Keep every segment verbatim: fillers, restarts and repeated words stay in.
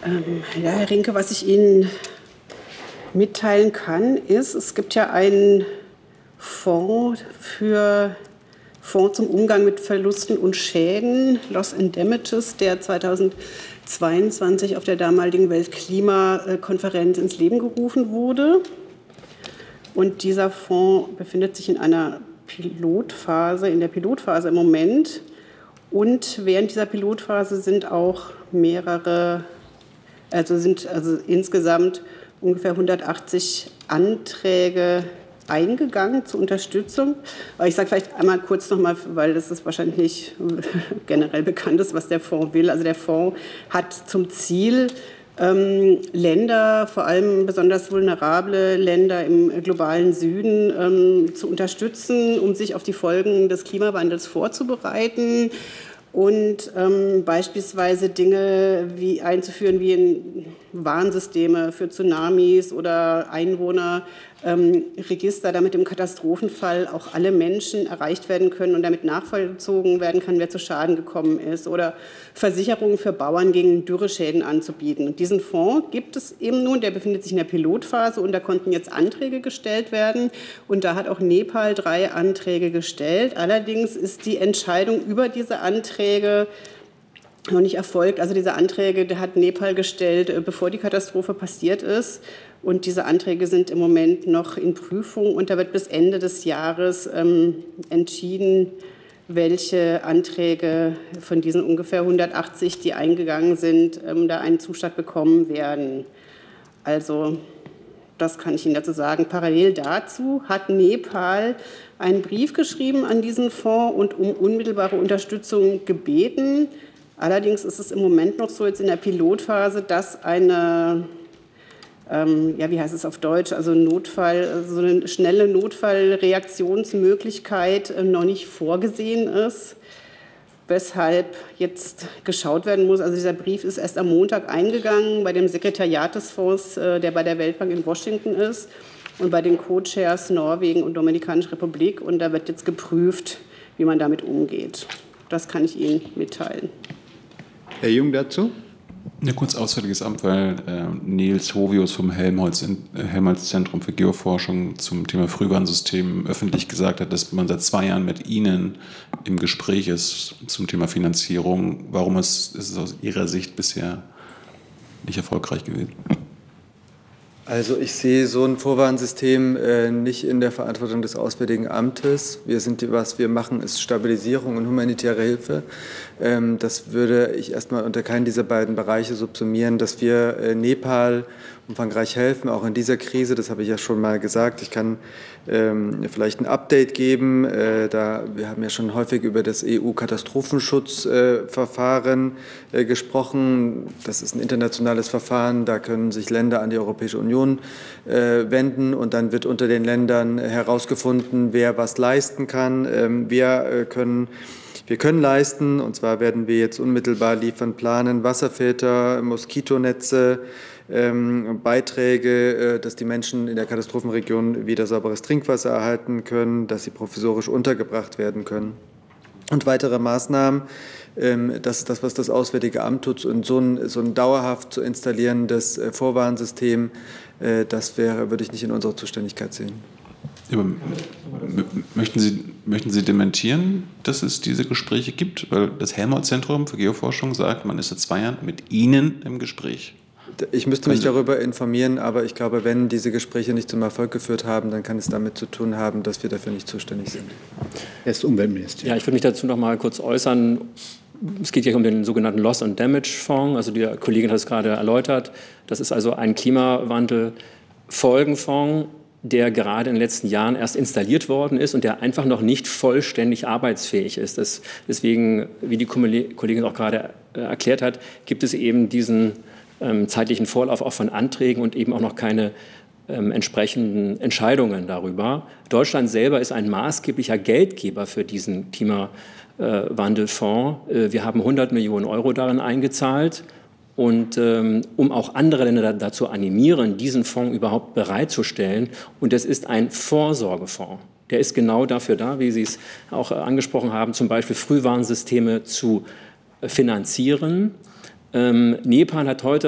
Ähm, ja, Herr Rinke, was ich Ihnen mitteilen kann, ist, es gibt ja einen Fonds für Fonds zum Umgang mit Verlusten und Schäden, Loss and Damages, der zweitausendzweiundzwanzig auf der damaligen Weltklimakonferenz ins Leben gerufen wurde. Und dieser Fonds befindet sich in einer Pilotphase, in der Pilotphase im Moment. Und während dieser Pilotphase sind auch mehrere, also sind also insgesamt ungefähr hundertachtzig Anträge eingegangen zur Unterstützung. Aber ich sage vielleicht einmal kurz nochmal, weil das ist wahrscheinlich nicht generell bekannt ist, was der Fonds will. Also der Fonds hat zum Ziel, ähm, Länder, vor allem besonders vulnerable Länder im globalen Süden, ähm, zu unterstützen, um sich auf die Folgen des Klimawandels vorzubereiten. Und ähm, beispielsweise Dinge wie einzuführen wie in Warnsysteme für Tsunamis oder Einwohnerregister, ähm, damit im Katastrophenfall auch alle Menschen erreicht werden können und damit nachvollzogen werden kann, wer zu Schaden gekommen ist, oder Versicherungen für Bauern gegen Dürreschäden anzubieten. Und diesen Fonds gibt es eben nun, der befindet sich in der Pilotphase und da konnten jetzt Anträge gestellt werden und da hat auch Nepal drei Anträge gestellt. Allerdings ist die Entscheidung über diese Anträge noch nicht erfolgt. Also diese Anträge, der hat Nepal gestellt, bevor die Katastrophe passiert ist. Und diese Anträge sind im Moment noch in Prüfung. Und da wird bis Ende des Jahres ähm, entschieden, welche Anträge von diesen ungefähr hundertachtzig, die eingegangen sind, ähm, da einen Zuschlag bekommen werden. Also das kann ich Ihnen dazu sagen. Parallel dazu hat Nepal einen Brief geschrieben an diesen Fonds und um unmittelbare Unterstützung gebeten. Allerdings ist es im Moment noch so, jetzt in der Pilotphase, dass eine, ähm, ja, wie heißt es auf Deutsch, also Notfall, so eine schnelle Notfallreaktionsmöglichkeit äh, noch nicht vorgesehen ist, weshalb jetzt geschaut werden muss. Also dieser Brief ist erst am Montag eingegangen bei dem Sekretariat des Fonds, äh, der bei der Weltbank in Washington ist, und bei den Co-Chairs Norwegen und Dominikanische Republik. Und da wird jetzt geprüft, wie man damit umgeht. Das kann ich Ihnen mitteilen. Herr Jung dazu? Ja, kurz Auswärtiges Amt, weil äh, Nils Hovius vom Helmholtz-Zentrum für Geoforschung zum Thema Frühwarnsystem öffentlich gesagt hat, dass man seit zwei Jahren mit Ihnen im Gespräch ist zum Thema Finanzierung. Warum ist, ist es aus Ihrer Sicht bisher nicht erfolgreich gewesen? Also ich sehe so ein Vorwarnsystem äh, nicht in der Verantwortung des Auswärtigen Amtes. Wir sind, was wir machen, ist Stabilisierung und humanitäre Hilfe. Ähm, das würde ich erstmal unter keinen dieser beiden Bereiche subsumieren, dass wir äh, Nepal umfangreich helfen, auch in dieser Krise. Das habe ich ja schon mal gesagt. Ich kann ähm, vielleicht ein Update geben. Äh, da, wir haben ja schon häufig über das E U-Katastrophenschutzverfahren äh, äh, gesprochen. Das ist ein internationales Verfahren. Da können sich Länder an die Europäische Union äh, wenden und dann wird unter den Ländern herausgefunden, wer was leisten kann. Ähm, wir äh, können Wir können leisten, und zwar werden wir jetzt unmittelbar liefern, planen, Wasserfilter, Moskitonetze, ähm, Beiträge, äh, dass die Menschen in der Katastrophenregion wieder sauberes Trinkwasser erhalten können, dass sie provisorisch untergebracht werden können. Und weitere Maßnahmen, ähm, das ist das, was das Auswärtige Amt tut, und so ein, so ein dauerhaft zu installierendes äh, Vorwarnsystem, äh, das wäre, würde ich nicht in unserer Zuständigkeit sehen. Aber möchten Sie, möchten Sie dementieren, dass es diese Gespräche gibt? Weil das Helmholtz-Zentrum für Geoforschung sagt, man ist seit zwei Jahren mit Ihnen im Gespräch. Ich müsste mich darüber informieren, aber ich glaube, wenn diese Gespräche nicht zum Erfolg geführt haben, dann kann es damit zu tun haben, dass wir dafür nicht zuständig sind. Er ist Umweltminister. Ja, ich würde mich dazu noch mal kurz äußern. Es geht hier um den sogenannten Loss and Damage Fonds. Also die Kollegin hat es gerade erläutert. Das ist also ein Klimawandel-Folgenfonds, der gerade in den letzten Jahren erst installiert worden ist und der einfach noch nicht vollständig arbeitsfähig ist. Das, deswegen, wie die Kollegin auch gerade äh, erklärt hat, gibt es eben diesen ähm, zeitlichen Vorlauf auch von Anträgen und eben auch noch keine ähm, entsprechenden Entscheidungen darüber. Deutschland selber ist ein maßgeblicher Geldgeber für diesen Klimawandelfonds. Äh, wir haben hundert Millionen Euro darin eingezahlt. Und ähm, um auch andere Länder dazu animieren, diesen Fonds überhaupt bereitzustellen. Und das ist ein Vorsorgefonds. Der ist genau dafür da, wie Sie es auch äh, angesprochen haben, zum Beispiel Frühwarnsysteme zu äh, finanzieren. Ähm, Nepal hat heute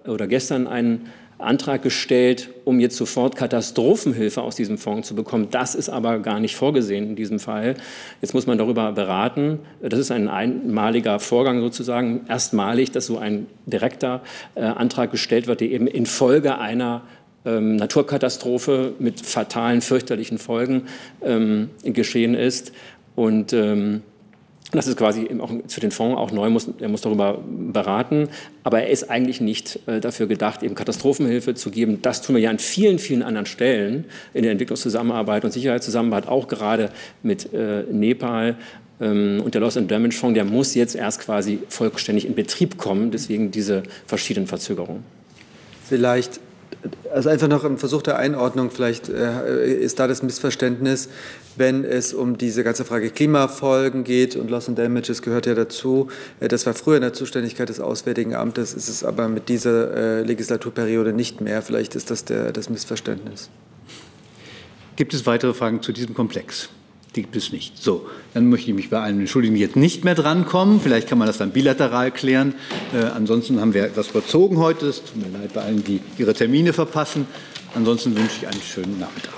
oder gestern einen Antrag gestellt, um jetzt sofort Katastrophenhilfe aus diesem Fonds zu bekommen. Das ist aber gar nicht vorgesehen in diesem Fall. Jetzt muss man darüber beraten. Das ist ein einmaliger Vorgang sozusagen, erstmalig, dass so ein direkter äh, Antrag gestellt wird, der eben infolge einer ähm, Naturkatastrophe mit fatalen, fürchterlichen Folgen ähm, geschehen ist. Und ähm, das ist quasi eben auch für den Fonds auch neu, muss, er muss darüber beraten. Aber er ist eigentlich nicht äh, dafür gedacht, eben Katastrophenhilfe zu geben. Das tun wir ja an vielen, vielen anderen Stellen in der Entwicklungszusammenarbeit und Sicherheitszusammenarbeit, auch gerade mit äh, Nepal. Ähm, und der Loss and Damage Fonds, der muss jetzt erst quasi vollständig in Betrieb kommen. Deswegen diese verschiedenen Verzögerungen. Vielleicht, also einfach noch ein Versuch der Einordnung, vielleicht äh, ist da das Missverständnis, wenn es um diese ganze Frage Klimafolgen geht und Loss and Damages gehört ja dazu. Äh, das war früher in der Zuständigkeit des Auswärtigen Amtes, ist es aber mit dieser äh, Legislaturperiode nicht mehr. Vielleicht ist das der, das Missverständnis. Gibt es weitere Fragen zu diesem Komplex? Die gibt es nicht. So, dann möchte ich mich bei allen entschuldigen, die jetzt nicht mehr drankommen. Vielleicht kann man das dann bilateral klären. Äh, ansonsten haben wir etwas überzogen heute. Es tut mir leid bei allen, die ihre Termine verpassen. Ansonsten wünsche ich einen schönen Nachmittag.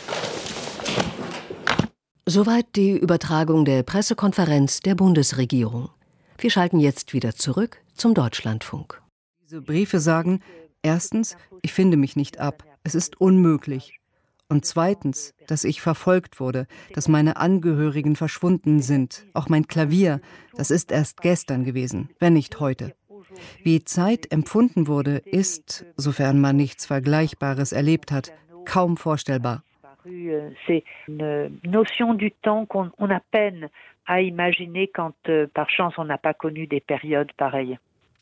Soweit die Übertragung der Pressekonferenz der Bundesregierung. Wir schalten jetzt wieder zurück zum Deutschlandfunk. Diese Briefe sagen, erstens, ich finde mich nicht ab. Es ist unmöglich. Und zweitens, dass ich verfolgt wurde, dass meine Angehörigen verschwunden sind. Auch mein Klavier, das ist erst gestern gewesen, wenn nicht heute. Wie Zeit empfunden wurde, ist, sofern man nichts Vergleichbares erlebt hat, kaum vorstellbar. C'est une notion du temps qu'on on a peine à imaginer quand, euh, par chance, on n'a pas connu des périodes pareilles.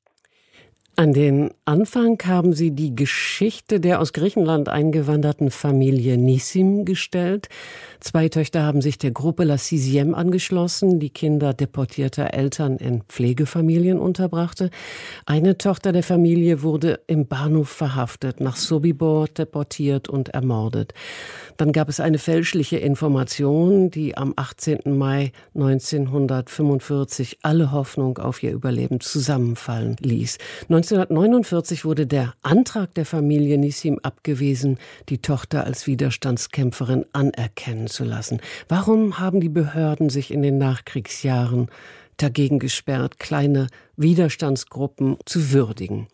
An den Anfang haben Sie die Geschichte der aus Griechenland eingewanderten Familie Nissim gestellt. Zwei Töchter haben sich der Gruppe La Sixième angeschlossen, die Kinder deportierter Eltern in Pflegefamilien unterbrachte. Eine Tochter der Familie wurde im Bahnhof verhaftet, nach Sobibor deportiert und ermordet. Dann gab es eine fälschliche Information, die am achtzehnten Mai neunzehnhundertfünfundvierzig alle Hoffnung auf ihr Überleben zusammenfallen ließ. neunzehnhundertneunundvierzig wurde der Antrag der Familie Nissim abgewiesen, die Tochter als Widerstandskämpferin anerkennen zu lassen. Warum haben die Behörden sich in den Nachkriegsjahren dagegen gesperrt, kleine Widerstandsgruppen zu würdigen?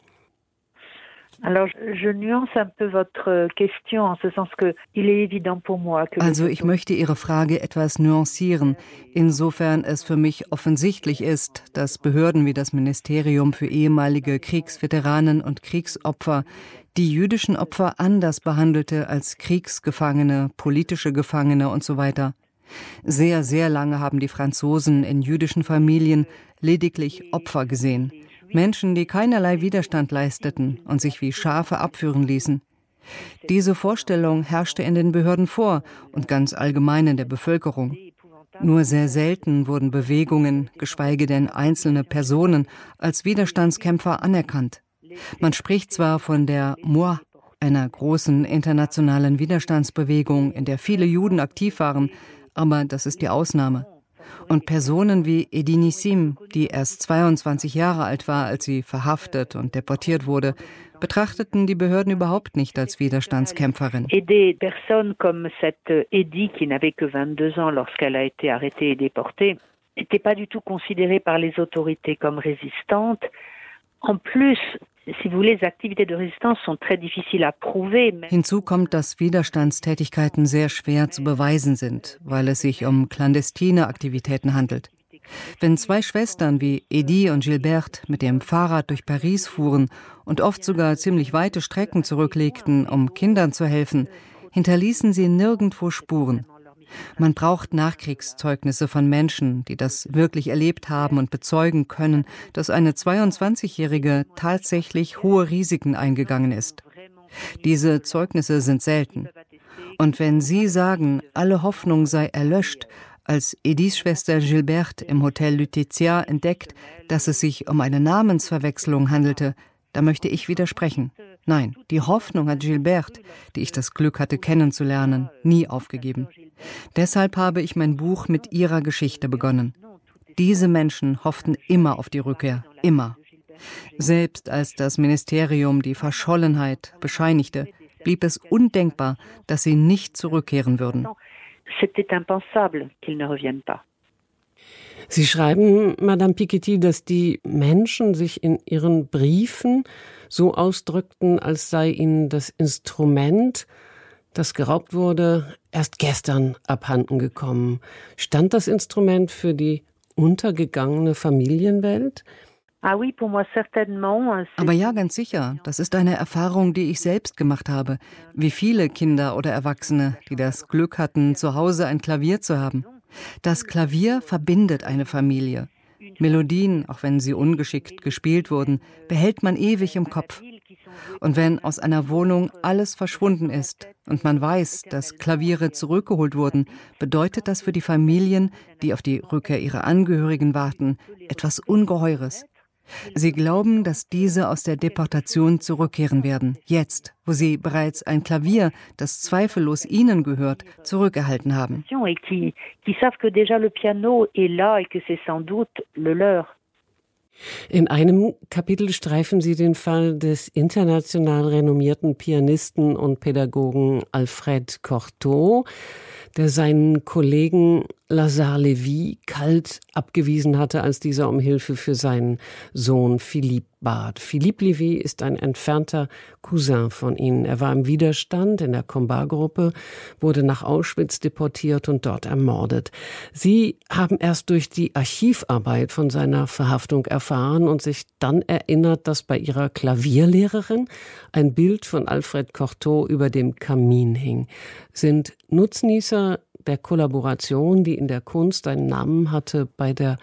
Alors, je nuance un peu votre question en ce sens que il est évident pour moi que Also ich möchte Ihre Frage etwas nuancieren, insofern es für mich offensichtlich ist, dass Behörden wie das Ministerium für ehemalige Kriegsveteranen und Kriegsopfer die jüdischen Opfer anders behandelte als Kriegsgefangene, politische Gefangene und so weiter. Sehr, sehr lange haben die Franzosen in jüdischen Familien lediglich Opfer gesehen. Menschen, die keinerlei Widerstand leisteten und sich wie Schafe abführen ließen. Diese Vorstellung herrschte in den Behörden vor und ganz allgemein in der Bevölkerung. Nur sehr selten wurden Bewegungen, geschweige denn einzelne Personen, als Widerstandskämpfer anerkannt. Man spricht zwar von der Moi, einer großen internationalen Widerstandsbewegung, in der viele Juden aktiv waren, aber das ist die Ausnahme. Und Personen wie Edi Nissim, die erst zweiundzwanzig Jahre alt war, als sie verhaftet und deportiert wurde, betrachteten die Behörden überhaupt nicht als Widerstandskämpferin. Et des personnes comme cette Edi, qui n'avait que vingt-deux ans lorsqu'elle a été arrêtée et déportée, n'était pas du tout considérée par les autorités comme résistante. En plus, si vous voulez, les activités de résistance sont très difficiles à prouver. Hinzu kommt, dass Widerstandstätigkeiten sehr schwer zu beweisen sind, weil es sich um clandestine Aktivitäten handelt. Wenn zwei Schwestern wie Edi und Gilberte mit dem Fahrrad durch Paris fuhren und oft sogar ziemlich weite Strecken zurücklegten, um Kindern zu helfen, hinterließen sie nirgendwo Spuren. Man braucht Nachkriegszeugnisse von Menschen, die das wirklich erlebt haben und bezeugen können, dass eine zweiundzwanzigjährige tatsächlich hohe Risiken eingegangen ist. Diese Zeugnisse sind selten. Und wenn Sie sagen, alle Hoffnung sei erlöscht, als Edis Schwester Gilberte im Hotel Lutetia entdeckt, dass es sich um eine Namensverwechslung handelte, da möchte ich widersprechen. Nein, die Hoffnung hat Gilberte, die ich das Glück hatte kennenzulernen, nie aufgegeben. Deshalb habe ich mein Buch mit ihrer Geschichte begonnen. Diese Menschen hofften immer auf die Rückkehr, immer. Selbst als das Ministerium die Verschollenheit bescheinigte, blieb es undenkbar, dass sie nicht zurückkehren würden. Sie schreiben, Madame Piketty, dass die Menschen sich in ihren Briefen so ausdrückten, als sei ihnen das Instrument, das geraubt wurde, erst gestern abhanden gekommen. Stand das Instrument für die untergegangene Familienwelt? Aber ja, ganz sicher. Das ist eine Erfahrung, die ich selbst gemacht habe. Wie viele Kinder oder Erwachsene, die das Glück hatten, zu Hause ein Klavier zu haben. Das Klavier verbindet eine Familie. Melodien, auch wenn sie ungeschickt gespielt wurden, behält man ewig im Kopf. Und wenn aus einer Wohnung alles verschwunden ist und man weiß, dass Klaviere zurückgeholt wurden, bedeutet das für die Familien, die auf die Rückkehr ihrer Angehörigen warten, etwas Ungeheures. Sie glauben, dass diese aus der Deportation zurückkehren werden, jetzt, wo sie bereits ein Klavier, das zweifellos ihnen gehört, zurückerhalten haben. In einem Kapitel streifen Sie den Fall des international renommierten Pianisten und Pädagogen Alfred Cortot, der seinen Kollegen Lazare Lévy kalt abgewiesen hatte, als dieser um Hilfe für seinen Sohn Philippe bat. Philippe Lévy ist ein entfernter Cousin von ihnen. Er war im Widerstand in der Combat-Gruppe, wurde nach Auschwitz deportiert und dort ermordet. Sie haben erst durch die Archivarbeit von seiner Verhaftung erfahren und sich dann erinnert, dass bei ihrer Klavierlehrerin ein Bild von Alfred Cortot über dem Kamin hing. Sind Nutznießer der Kollaboration, die in der Kunst einen Namen hatte, bei der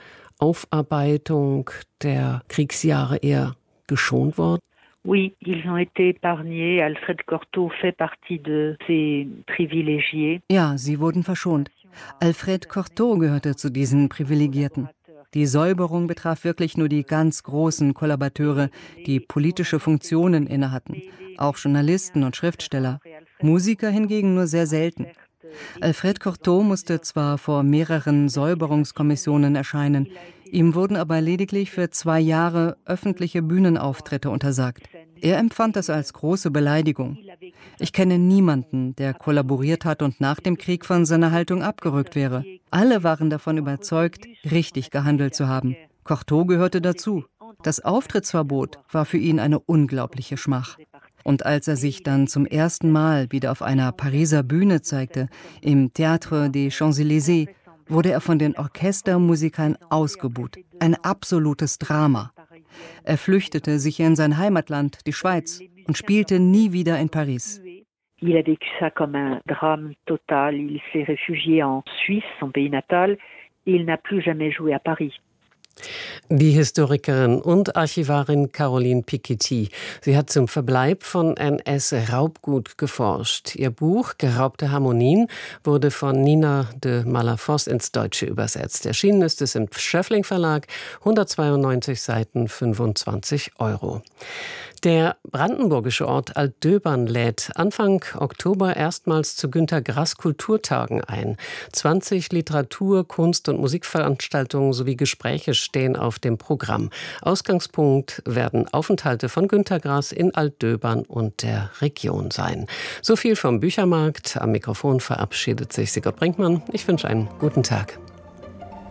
Aufarbeitung der Kriegsjahre eher geschont worden? Oui, ils ont été épargnés. Alfred Cortot fait partie de ces privilégiés. Ja, sie wurden verschont. Alfred Cortot gehörte zu diesen Privilegierten. Die Säuberung betraf wirklich nur die ganz großen Kollaborateure, die politische Funktionen innehatten, auch Journalisten und Schriftsteller. Musiker hingegen nur sehr selten. Alfred Cortot musste zwar vor mehreren Säuberungskommissionen erscheinen, ihm wurden aber lediglich für zwei Jahre öffentliche Bühnenauftritte untersagt. Er empfand das als große Beleidigung. Ich kenne niemanden, der kollaboriert hat und nach dem Krieg von seiner Haltung abgerückt wäre. Alle waren davon überzeugt, richtig gehandelt zu haben. Cortot gehörte dazu. Das Auftrittsverbot war für ihn eine unglaubliche Schmach. Und als er sich dann zum ersten Mal wieder auf einer Pariser Bühne zeigte, im Théâtre des Champs-Élysées, wurde er von den Orchestermusikern ausgebuht. Ein absolutes Drama. Er flüchtete sich in sein Heimatland, die Schweiz, und spielte nie wieder in Paris. Il a vécu ça comme un drame total. Il s'est réfugié en Suisse, son pays natal, et il n'a plus jamais joué à Paris. Die Historikerin und Archivarin Caroline Piketty. Sie hat zum Verbleib von N S-Raubgut geforscht. Ihr Buch Geraubte Harmonien wurde von Nina de Malafosse ins Deutsche übersetzt. Erschienen ist es im Schöffling Verlag, hundertzweiundneunzig Seiten, fünfundzwanzig Euro. Der brandenburgische Ort Altdöbern lädt Anfang Oktober erstmals zu Günter Grass Kulturtagen ein. zwanzig Literatur-, Kunst- und Musikveranstaltungen sowie Gespräche stehen auf dem Programm. Ausgangspunkt werden Aufenthalte von Günter Grass in Altdöbern und der Region sein. So viel vom Büchermarkt. Am Mikrofon verabschiedet sich Sigurd Brinkmann. Ich wünsche einen guten Tag.